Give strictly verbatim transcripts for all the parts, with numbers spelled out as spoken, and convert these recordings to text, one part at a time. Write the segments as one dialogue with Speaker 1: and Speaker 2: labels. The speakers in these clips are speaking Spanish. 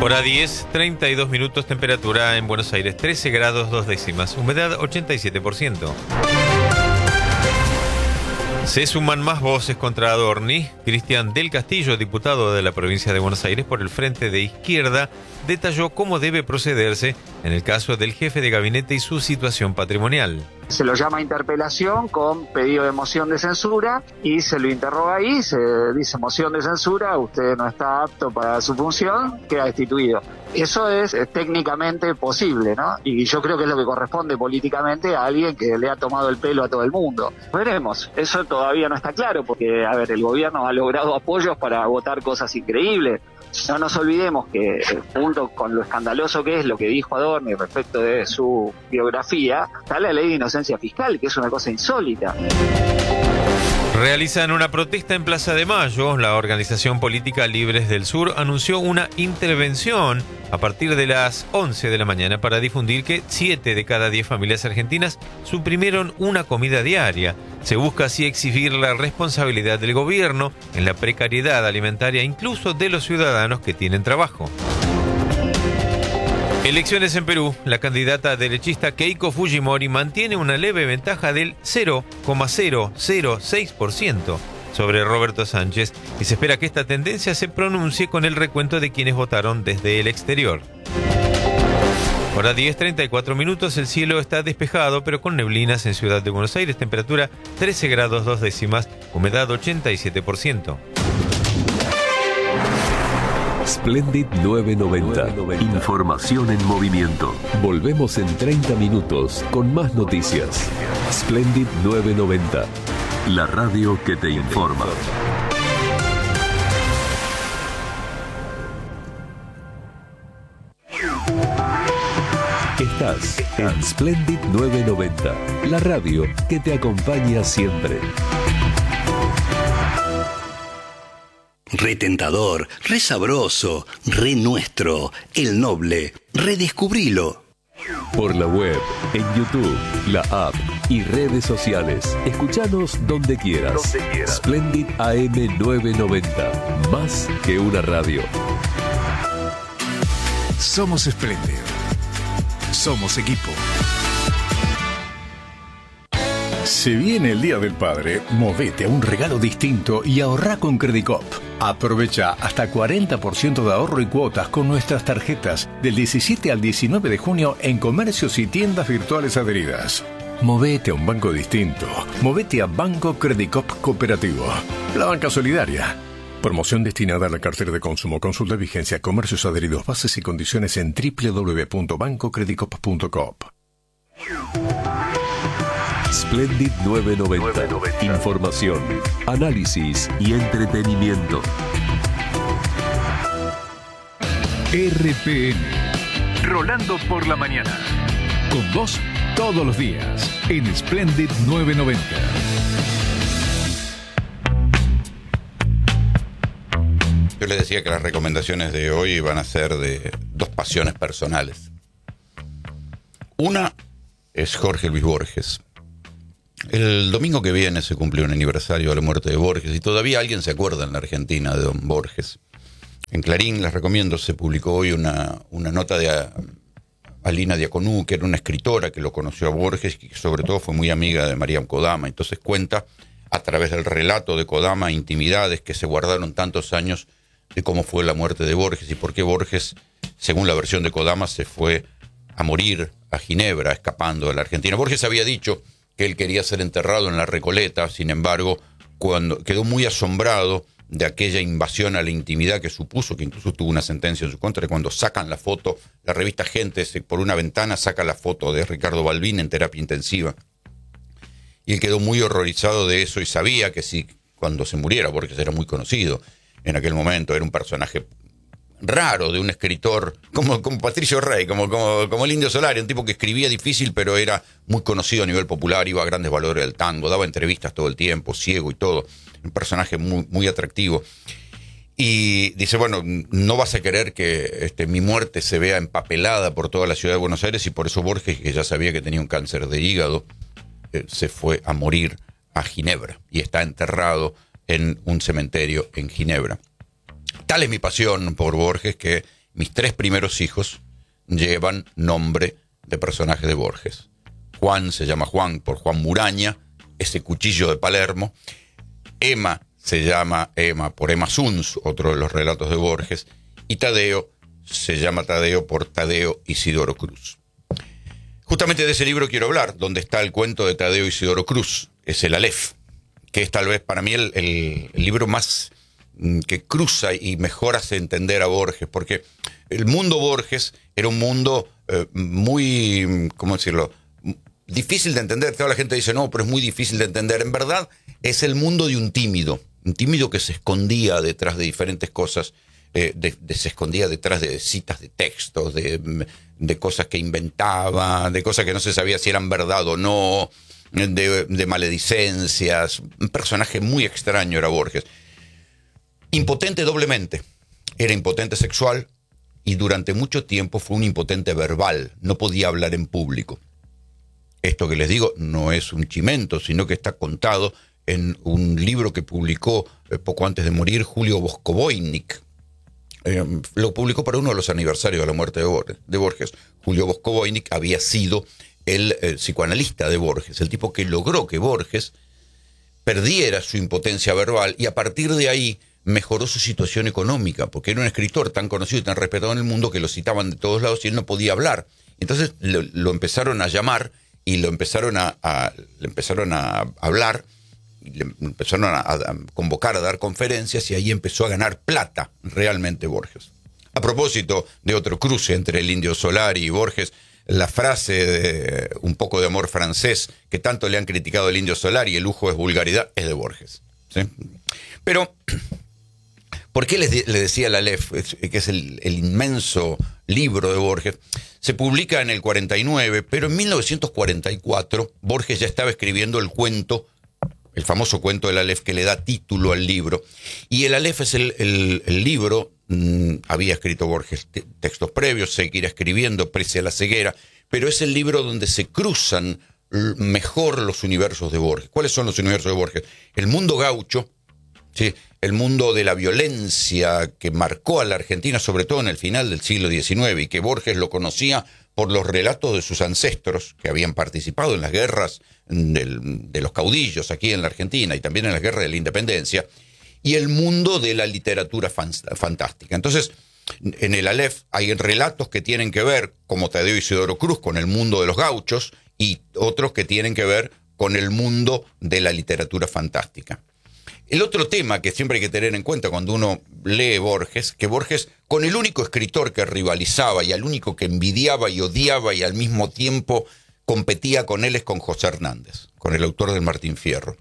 Speaker 1: Hora diez, treinta y dos minutos, temperatura en Buenos Aires trece grados dos décimas, humedad ochenta y siete por ciento. Se suman más voces contra Adorni. Cristian del Castillo, diputado de la provincia de Buenos Aires por el Frente de Izquierda, detalló cómo debe procederse en el caso del jefe de gabinete y su situación patrimonial.
Speaker 2: Se lo llama interpelación con pedido de moción de censura y se lo interroga ahí, se dice moción de censura, usted no está apto para su función, queda destituido. Eso es, es técnicamente posible, ¿no? Y yo creo que es lo que corresponde políticamente a alguien que le ha tomado el pelo a todo el mundo. Veremos, eso todavía no está claro porque, a ver, el gobierno ha logrado apoyos para votar cosas increíbles. No nos olvidemos que, junto con lo escandaloso que es lo que dijo Adorni respecto de su biografía, está la ley de inocencia fiscal, que es una cosa insólita.
Speaker 1: Realizan una protesta en Plaza de Mayo. La organización política Libres del Sur anunció una intervención a partir de las once de la mañana para difundir que siete de cada diez familias argentinas suprimieron una comida diaria. Se busca así exigir la responsabilidad del gobierno en la precariedad alimentaria, incluso de los ciudadanos que tienen trabajo. Elecciones en Perú. La candidata derechista Keiko Fujimori mantiene una leve ventaja del cero coma cero cero seis por ciento sobre Roberto Sánchez y se espera que esta tendencia se pronuncie con el recuento de quienes votaron desde el exterior. Hora diez, treinta y cuatro minutos, el cielo está despejado pero con neblinas en Ciudad de Buenos Aires, temperatura trece grados dos décimas, humedad ochenta y siete por ciento.
Speaker 3: Splendid nueve noventa. Información en movimiento. Volvemos en treinta minutos con más noticias. Splendid nueve noventa. La radio que te informa. Estás en Splendid nueve noventa. La radio que te acompaña siempre.
Speaker 4: Re tentador, re sabroso, re nuestro, el noble, redescubrilo.
Speaker 3: Por la web, en YouTube, la app y redes sociales. Escuchanos donde quieras. Donde quieras. Splendid A M nueve noventa. Más que una radio.
Speaker 5: Somos Splendid. Somos equipo. Se viene el Día del Padre, movete a un regalo distinto y ahorrá con Credicop. Aprovecha hasta cuarenta por ciento de ahorro y cuotas con nuestras tarjetas del diecisiete al diecinueve de junio en comercios y tiendas virtuales adheridas. Movete a un banco distinto. Movete a Banco Credicop Cooperativo. La banca solidaria. Promoción destinada a la cartera de consumo. Consulta vigencia, comercios adheridos, bases y condiciones en doble u doble u doble u punto banco credicop punto com.
Speaker 3: Splendid nueve noventa. Información, análisis y entretenimiento.
Speaker 5: R P M. Rolando por la mañana. Con vos todos los días en Splendid nueve noventa.
Speaker 6: Yo les decía que las recomendaciones de hoy van a ser de dos pasiones personales. Una es Jorge Luis Borges. El domingo que viene se cumplió un aniversario de la muerte de Borges y todavía alguien se acuerda en la Argentina de don Borges. En Clarín, les recomiendo, se publicó hoy una, una nota de a, Alina Diaconú, que era una escritora que lo conoció a Borges y que sobre todo fue muy amiga de María Kodama. Entonces cuenta a través del relato de Kodama intimidades que se guardaron tantos años de cómo fue la muerte de Borges y por qué Borges, según la versión de Kodama, se fue a morir a Ginebra, escapando de la Argentina. Borges había dicho que él quería ser enterrado en la Recoleta, sin embargo, cuando quedó muy asombrado de aquella invasión a la intimidad que supuso, que incluso tuvo una sentencia en su contra, cuando sacan la foto, la revista Gente, por una ventana saca la foto de Ricardo Balbín en terapia intensiva. Y él quedó muy horrorizado de eso y sabía que si cuando se muriera, Borges era muy conocido en aquel momento, era un personaje raro de un escritor como, como Patricio Rey, como, como, como el Indio Solari, un tipo que escribía difícil pero era muy conocido a nivel popular, iba a grandes valores del tango, daba entrevistas todo el tiempo, ciego y todo, un personaje muy, muy atractivo. Y dice, bueno, no vas a querer que este, mi muerte se vea empapelada por toda la ciudad de Buenos Aires, y por eso Borges, que ya sabía que tenía un cáncer de hígado, eh, se fue a morir a Ginebra y está enterrado en un cementerio en Ginebra. Tal es mi pasión por Borges que mis tres primeros hijos llevan nombre de personajes de Borges. Juan se llama Juan por Juan Muraña, ese cuchillo de Palermo. Emma se llama Emma por Emma Suns, otro de los relatos de Borges. Y Tadeo se llama Tadeo por Tadeo Isidoro Cruz. Justamente de ese libro quiero hablar, donde está el cuento de Tadeo Isidoro Cruz, es el Aleph, que es tal vez para mí el, el, el libro más que cruza y mejor hace entender a Borges, porque el mundo Borges era un mundo eh, muy, ¿cómo decirlo?, difícil de entender. Toda la gente dice, no, pero es muy difícil de entender. En verdad, es el mundo de un tímido, un tímido que se escondía detrás de diferentes cosas, eh, de, de, se escondía detrás de citas de textos, de, de cosas que inventaba, de cosas que no se sabía si eran verdad o no, de, de maledicencias. Un personaje muy extraño era Borges. Impotente doblemente. Era impotente sexual y durante mucho tiempo fue un impotente verbal. No podía hablar en público. Esto que les digo no es un chimento, sino que está contado en un libro que publicó eh, poco antes de morir Julio Voskovoinik. Eh, lo publicó para uno de los aniversarios de la muerte de Borges. De Borges. Julio Voskovoinik había sido el eh, psicoanalista de Borges, el tipo que logró que Borges perdiera su impotencia verbal y a partir de ahí mejoró su situación económica, porque era un escritor tan conocido y tan respetado en el mundo que lo citaban de todos lados y él no podía hablar. Entonces lo, lo empezaron a llamar y lo empezaron a, a, le empezaron a hablar, y le empezaron a, a convocar a dar conferencias y ahí empezó a ganar plata realmente Borges. A propósito de otro cruce entre el Indio Solari y Borges, la frase de un poco de amor francés que tanto le han criticado al Indio Solari, el lujo es vulgaridad, es de Borges, ¿sí? Pero ¿por qué les de, le decía el Aleph, que es el, el inmenso libro de Borges? Se publica en el cuarenta y nueve, pero en mil novecientos cuarenta y cuatro Borges ya estaba escribiendo el cuento, el famoso cuento del Aleph que le da título al libro. Y el Aleph es el, el, el libro, mmm, había escrito Borges te, textos previos, seguirá escribiendo pese a la ceguera, pero es el libro donde se cruzan mejor los universos de Borges. ¿Cuáles son los universos de Borges? El mundo gaucho, ¿sí?, el mundo de la violencia que marcó a la Argentina, sobre todo en el final del siglo diecinueve, y que Borges lo conocía por los relatos de sus ancestros que habían participado en las guerras del, de los caudillos aquí en la Argentina y también en las guerras de la independencia, y el mundo de la literatura fantástica. Entonces, en el Aleph hay relatos que tienen que ver, como Tadeo Isidoro Cruz, con el mundo de los gauchos, y otros que tienen que ver con el mundo de la literatura fantástica. El otro tema que siempre hay que tener en cuenta cuando uno lee Borges, que Borges, con el único escritor que rivalizaba y al único que envidiaba y odiaba y al mismo tiempo competía con él, es con José Hernández, con el autor del Martín Fierro.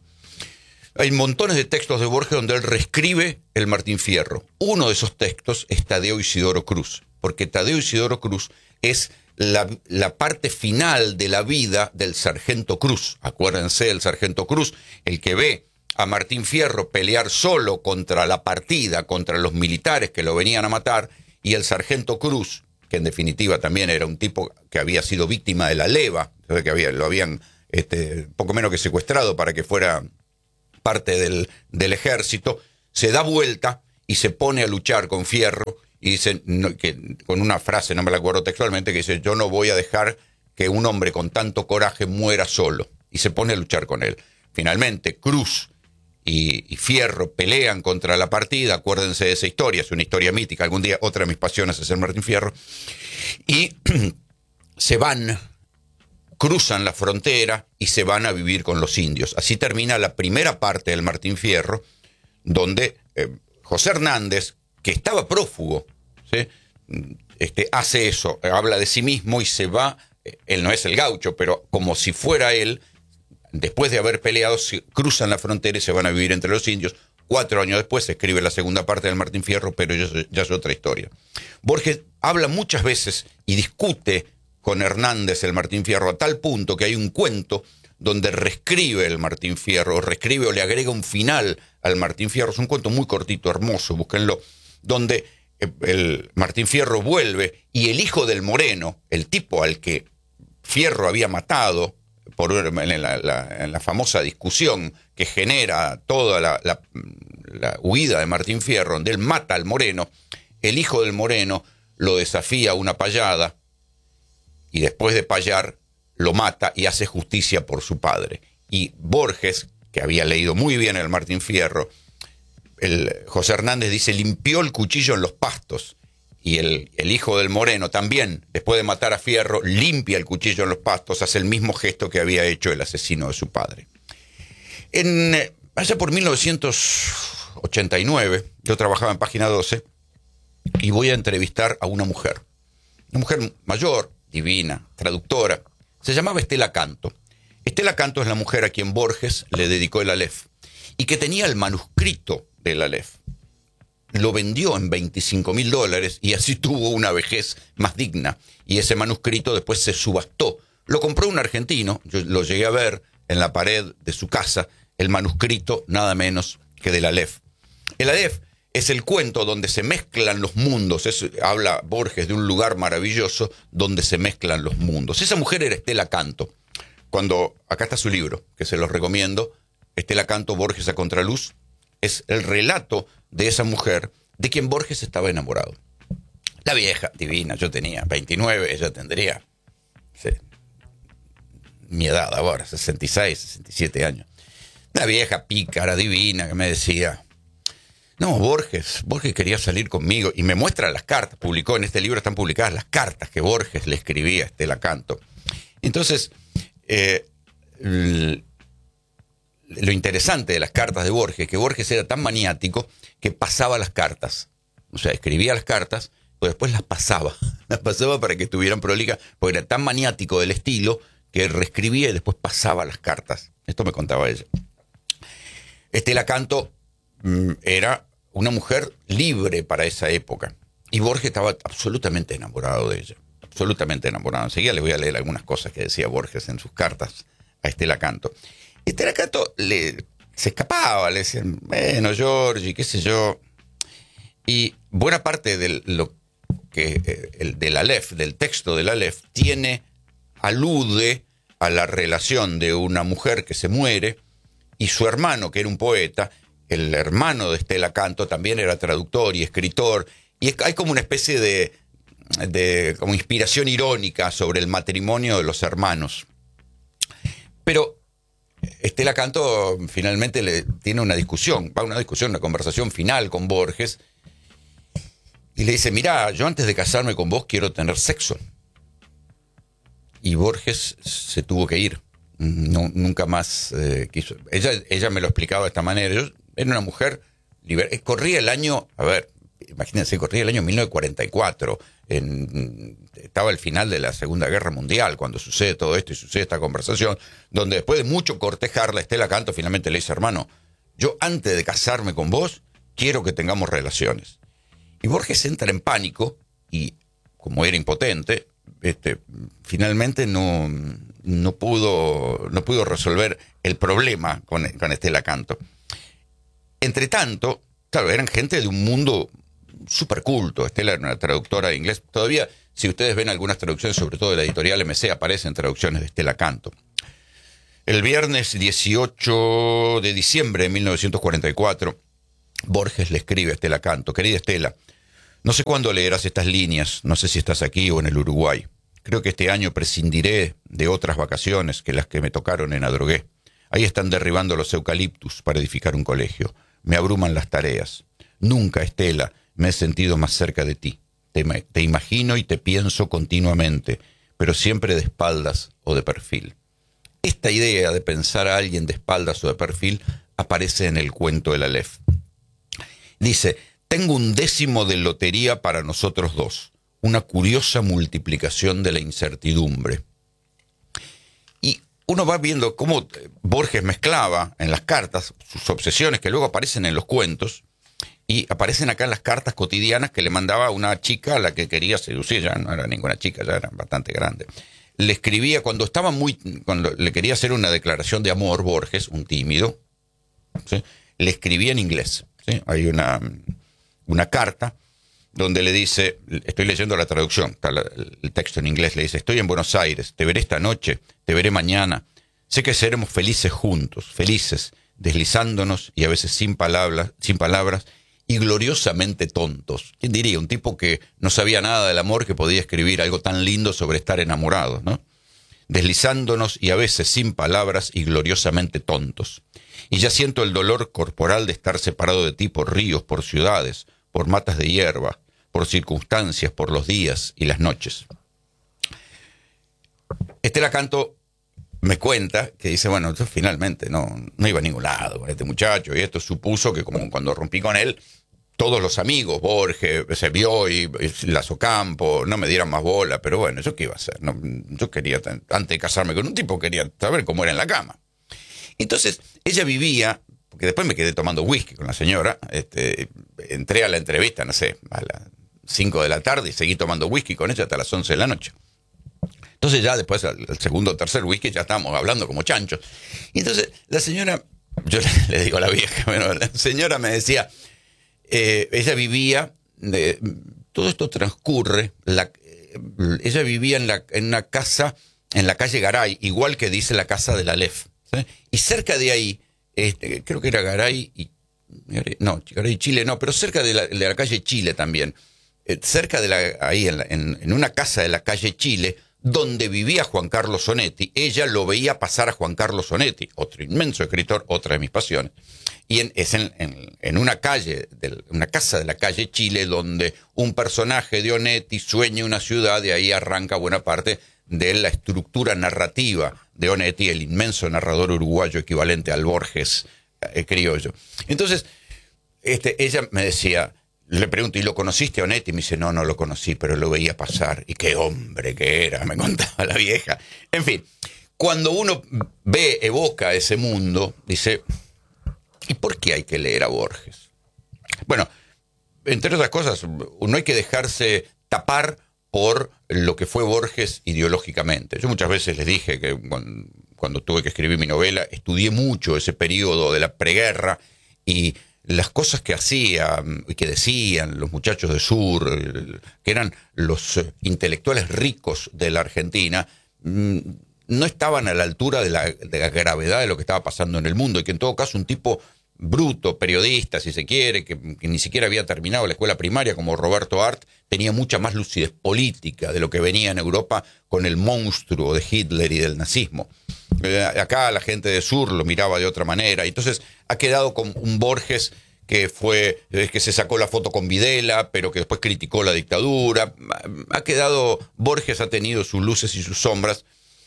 Speaker 6: Hay montones de textos de Borges donde él reescribe el Martín Fierro. Uno de esos textos es Tadeo Isidoro Cruz, porque Tadeo Isidoro Cruz es la, la parte final de la vida del sargento Cruz. Acuérdense del sargento Cruz, el que ve a Martín Fierro pelear solo contra la partida, contra los militares que lo venían a matar, y el sargento Cruz, que en definitiva también era un tipo que había sido víctima de la leva, que había, lo habían este, poco menos que secuestrado para que fuera parte del, del ejército, se da vuelta y se pone a luchar con Fierro, y dice, no, que, con una frase, no me la acuerdo textualmente, que dice, yo no voy a dejar que un hombre con tanto coraje muera solo, y se pone a luchar con él. Finalmente, Cruz Y, y Fierro pelean contra la partida, acuérdense de esa historia, es una historia mítica, algún día otra de mis pasiones es el Martín Fierro, y se van, cruzan la frontera y se van a vivir con los indios. Así termina la primera parte del Martín Fierro, donde eh, José Hernández, que estaba prófugo, ¿sí?, este, hace eso, habla de sí mismo y se va, él no es el gaucho, pero como si fuera él. Después de haber peleado, se cruzan la frontera y se van a vivir entre los indios. Cuatro años después se escribe la segunda parte del Martín Fierro, pero ya, ya es otra historia. Borges habla muchas veces y discute con Hernández el Martín Fierro a tal punto que hay un cuento donde reescribe el Martín Fierro, reescribe o le agrega un final al Martín Fierro. Es un cuento muy cortito, hermoso, búsquenlo, donde el Martín Fierro vuelve y el hijo del Moreno, el tipo al que Fierro había matado, por en la, la, en la famosa discusión que genera toda la, la, la huida de Martín Fierro, donde él mata al Moreno, el hijo del Moreno lo desafía a una payada y después de payar lo mata y hace justicia por su padre. Y Borges, que había leído muy bien el Martín Fierro, el José Hernández dice, limpió el cuchillo en los pastos. Y el, el hijo del Moreno también, después de matar a Fierro, limpia el cuchillo en los pastos, hace el mismo gesto que había hecho el asesino de su padre. En, allá por mil novecientos ochenta y nueve, yo trabajaba en Página doce y voy a entrevistar a una mujer. Una mujer mayor, divina, traductora. Se llamaba Estela Canto. Estela Canto es la mujer a quien Borges le dedicó el Aleph y que tenía el manuscrito del Aleph. Lo vendió en veinticinco mil dólares y así tuvo una vejez más digna. Y ese manuscrito después se subastó. Lo compró un argentino, yo lo llegué a ver en la pared de su casa, el manuscrito nada menos que del Aleph. El Aleph es el cuento donde se mezclan los mundos. Es, habla Borges de un lugar maravilloso donde se mezclan los mundos. Esa mujer era Estela Canto. Cuando, acá está su libro, que se los recomiendo, Estela Canto, Borges a contraluz, es el relato de esa mujer de quien Borges estaba enamorado. La vieja, divina, yo tenía veintinueve, ella tendría sí, mi edad ahora, sesenta y seis, sesenta y siete años. Una vieja pícara, divina, que me decía, no, Borges, Borges quería salir conmigo, y me muestra las cartas, publicó en este libro, están publicadas las cartas que Borges le escribía a Estela Canto. Entonces, eh, el, lo interesante de las cartas de Borges es que Borges era tan maniático que pasaba las cartas. O sea, escribía las cartas, pero después las pasaba. Las pasaba para que estuvieran prolijas, porque era tan maniático del estilo que reescribía y después pasaba las cartas. Esto me contaba ella. Estela Canto mm, era una mujer libre para esa época. Y Borges estaba absolutamente enamorado de ella. Absolutamente enamorado. Enseguida les voy a leer algunas cosas que decía Borges en sus cartas a Estela Canto. Estela Canto le, se escapaba, le decían, bueno, Giorgi, qué sé yo. Y buena parte de lo que el del Aleph, del texto del Aleph, tiene, alude a la relación de una mujer que se muere y su hermano, que era un poeta. El hermano de Estela Canto también era traductor y escritor. Y hay como una especie de, de como inspiración irónica sobre el matrimonio de los hermanos. Pero Estela Canto finalmente le tiene una discusión, va a una discusión, una conversación final con Borges, y le dice, mirá, yo antes de casarme con vos quiero tener sexo. Y Borges se tuvo que ir, no, nunca más eh, quiso. Ella, ella me lo explicaba de esta manera, yo era una mujer, liber... corría el año, a ver, imagínense, corría el año mil novecientos cuarenta y cuatro, en, estaba el final de la Segunda Guerra Mundial cuando sucede todo esto y sucede esta conversación, donde después de mucho cortejarla, Estela Canto finalmente le dice, hermano, yo antes de casarme con vos quiero que tengamos relaciones. Y Borges entra en pánico y, como era impotente, este, finalmente no, no, pudo, no pudo resolver el problema con, con Estela Canto. Entre tanto, claro, eran gente de un mundo súper culto. Estela era una traductora de inglés. Todavía, si ustedes ven algunas traducciones, sobre todo de la editorial M C, aparecen traducciones de Estela Canto. El viernes dieciocho de diciembre de mil novecientos cuarenta y cuatro, Borges le escribe a Estela Canto, querida Estela, no sé cuándo leerás estas líneas, no sé si estás aquí o en el Uruguay. Creo que este año prescindiré de otras vacaciones que las que me tocaron en Adrogué. Ahí están derribando los eucaliptus para edificar un colegio. Me abruman las tareas. Nunca, Estela, me he sentido más cerca de ti. Te, te imagino y te pienso continuamente, pero siempre de espaldas o de perfil. Esta idea de pensar a alguien de espaldas o de perfil aparece en el cuento El Aleph. Dice, tengo un décimo de lotería para nosotros dos, una curiosa multiplicación de la incertidumbre. Y uno va viendo cómo Borges mezclaba en las cartas sus obsesiones que luego aparecen en los cuentos y aparecen acá en las cartas cotidianas que le mandaba a una chica a la que quería seducir. Ya no era ninguna chica, ya era bastante grande. Le escribía cuando estaba muy, cuando le quería hacer una declaración de amor, Borges, un tímido, ¿sí? Le escribía en inglés, ¿sí? Hay una, una carta donde le dice, estoy leyendo la traducción, está la, el texto en inglés, le dice, estoy en Buenos Aires, te veré esta noche, te veré mañana, sé que seremos felices juntos, felices, deslizándonos y a veces sin palabras, sin palabras, y gloriosamente tontos. ¿Quién diría? Un tipo que no sabía nada del amor que podía escribir algo tan lindo sobre estar enamorados, ¿no? Deslizándonos y a veces sin palabras y gloriosamente tontos. Y ya siento el dolor corporal de estar separado de ti por ríos, por ciudades, por matas de hierba, por circunstancias, por los días y las noches. Estela Canto me cuenta que dice, bueno, yo finalmente no, no iba a ningún lado con este muchacho, y esto supuso que como cuando rompí con él, todos los amigos, Borges, se vio y, y Lazo Campo, no me dieran más bola, pero bueno, ¿yo qué iba a hacer? No, yo quería, antes de casarme con un tipo, quería saber cómo era en la cama. Entonces, ella vivía, porque después me quedé tomando whisky con la señora, este, entré a la entrevista, no sé, a las cinco de la tarde y seguí tomando whisky con ella hasta las once de la noche. Entonces ya después, el segundo o tercer whisky, ya estábamos hablando como chanchos. Y entonces la señora, yo le, le digo a la vieja, bueno, la señora me decía, eh, ella vivía, de, todo esto transcurre, la, eh, ella vivía en, la, en una casa, en la calle Garay, igual que dice la casa de la Aleph, ¿sí? Y cerca de ahí, este, creo que era Garay y, no, Garay y Chile, no, pero cerca de la, de la calle Chile también, eh, cerca de la, ahí en, la, en, en una casa de la calle Chile, donde vivía Juan Carlos Onetti, ella lo veía pasar a Juan Carlos Onetti, otro inmenso escritor, otra de mis pasiones. Y en, es en, en, en una calle, de, una casa de la calle Chile, donde un personaje de Onetti sueña una ciudad, y ahí arranca buena parte de la estructura narrativa de Onetti, el inmenso narrador uruguayo equivalente al Borges eh, criollo. Entonces, este, ella me decía... Le pregunto, ¿y lo conociste a Onetti? Y me dice, no, no lo conocí, pero lo veía pasar. Y qué hombre que era, me contaba la vieja. En fin, cuando uno ve, evoca ese mundo, dice, ¿y por qué hay que leer a Borges? Bueno, entre otras cosas, no hay que dejarse tapar por lo que fue Borges ideológicamente. Yo muchas veces les dije que cuando, cuando tuve que escribir mi novela, estudié mucho ese periodo de la preguerra y las cosas que hacían y que decían los muchachos de Sur, que eran los intelectuales ricos de la Argentina, no estaban a la altura de la, de la gravedad de lo que estaba pasando en el mundo, y que en todo caso un tipo bruto, periodista, si se quiere, que, que ni siquiera había terminado la escuela primaria, como Roberto Arlt, tenía mucha más lucidez política de lo que venía en Europa con el monstruo de Hitler y del nazismo. Eh, acá la gente de Sur lo miraba de otra manera, y entonces ha quedado con un Borges que fue, eh, que se sacó la foto con Videla, pero que después criticó la dictadura. Ha quedado, Borges ha tenido sus luces y sus sombras,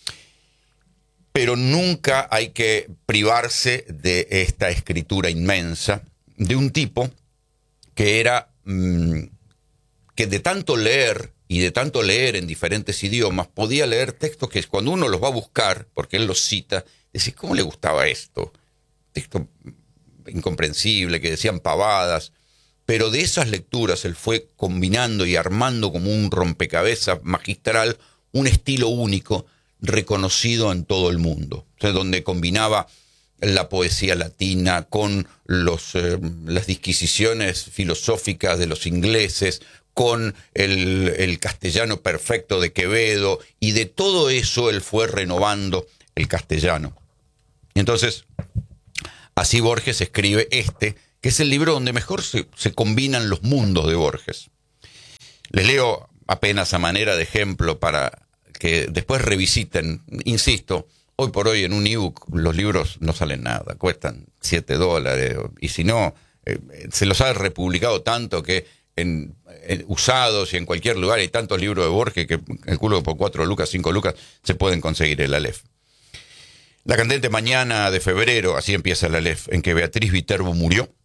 Speaker 6: pero nunca hay que privarse de esta escritura inmensa de un tipo que era, mmm, que de tanto leer y de tanto leer en diferentes idiomas, podía leer textos que cuando uno los va a buscar, porque él los cita, decís, ¿cómo le gustaba esto? Texto incomprensible, que decían pavadas, pero de esas lecturas él fue combinando y armando como un rompecabezas magistral un estilo único, reconocido en todo el mundo, o sea, donde combinaba la poesía latina con los, eh, las disquisiciones filosóficas de los ingleses, con el, el castellano perfecto de Quevedo, y de todo eso él fue renovando el castellano. Entonces, así Borges escribe este, que es el libro donde mejor se, se combinan los mundos de Borges. Les leo apenas a manera de ejemplo para que después revisiten. Insisto, hoy por hoy en un ebook los libros no salen nada, cuestan siete dólares, y si no, eh, se los ha republicado tanto que En, en usados y en cualquier lugar hay tantos libros de Borges que calculo que por cuatro lucas, cinco lucas se pueden conseguir el Aleph. La candente mañana de febrero, así empieza el Aleph, en que Beatriz Viterbo murió,